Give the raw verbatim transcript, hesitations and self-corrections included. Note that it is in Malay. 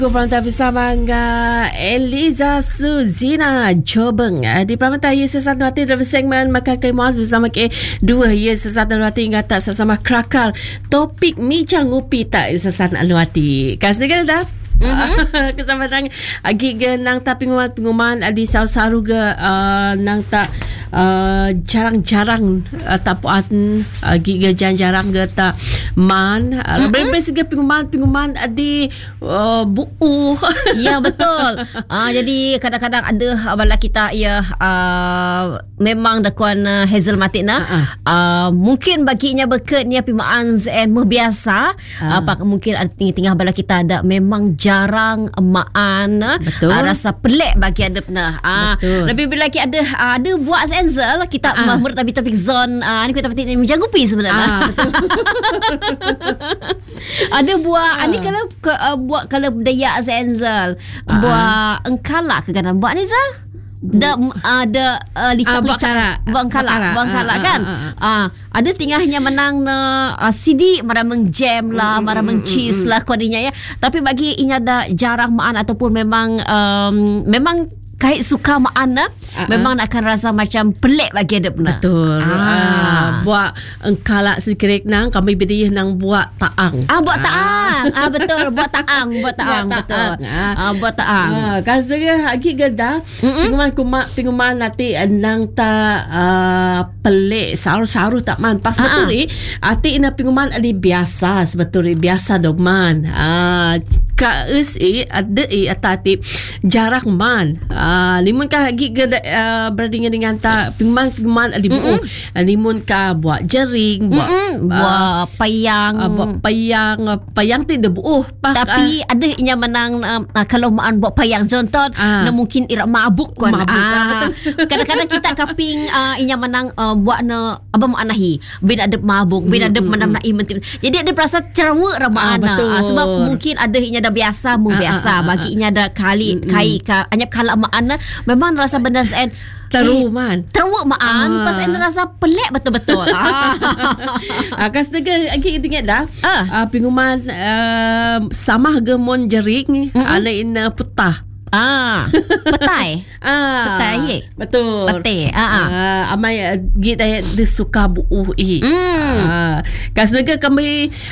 Peramata bersama dengan Eliza Suzina Jobeng di Peramata ia sesat nanti dalam segmen Makan Kemas bersama ke dua ia sesat nanti hingga tak sesama kerakar topik mijang ngupi tak sesat nanti kas negara dah mm-hmm. Kesempatan agi ke nang tak pengumuman-pengumuman di saru-saru ke uh, nang tak uh, jarang-jarang uh, tak puan agi ke jarang-jarang ke tak man uh, mm-hmm. Berbeza ke pengumuman-pengumuman di uh, buku. Ya betul. uh, Jadi kadang-kadang ada bala kita ya uh, memang dakuan uh, Hazel Matik na uh-uh. uh, mungkin baginya bekatnya pimaan zen biasa uh. apa mungkin ada tinggal bala kita ada memang jarang maan uh, rasa pelik bagi ada pernah uh, lebih bila lagi ada uh, ada buat Zenzel kita uh. menurut topik zone uh, ni kita penting menjanggupi sebenarnya. Uh, ada buat uh. ni kalau ke, uh, buat kalau budaya Zenzel uh. buat engkala ke kanan buat ni Zal ada ada uh, licak-licak bangkala bangkala kan uh, uh, uh. Uh, ada tingahnya menang na uh, C D mara mengjam lah mm, mara mengcheese mm, lah kodinya ya tapi bagi inya ada jarang maan ataupun memang um, memang kait suka maan na uh-huh. memang nak akan rasa macam pelik bagi ada pernah betul ah. uh, buat engkala sedikit nang kami bedi nang buat taang ah buat taang ah betul buat taang buat taang buat betul ah. ah buat taang ah kas dia agi gada pengumuman kumak pengumuman nanti nang ta uh, pelik saru-saru tak man pas uh-huh. betul ni ati ina pengumuman ali biasa sebetulnya biasa doman ah ka is ada e atati jarang man Uh, limun ka gig uh, berdingan dengan ta pingman pingman di buo limun ka buat jering buat uh, buat payang uh, buat payang uh, payang ti de buo tapi uh, ada inya menang uh, uh, kalau maan buat payang contoh uh, na mungkin ira mabuk kan mabuk, uh, kadang-kadang kita kaping uh, inya menang uh, buat na abang anahi bin ada mabuk bin ada menang na imen jadi ada perasa cerwa ramana uh, uh, sebab mungkin ada inya dah biasa mu biasa uh, uh, uh, bagi inya dah kali uh, kai ka anyap kala maan memang rasa benda sen teruk man teruk maan ah. Pas en rasa pelik betul-betul ah akas tega lagi ingat dah ah. uh, pengumuman uh, sama gemon jering mm-hmm. ana ina putah ah petai ah petai ye betul petai ah, ah. Uh, amai kita dia suka buuh i mm. ah kas tega kami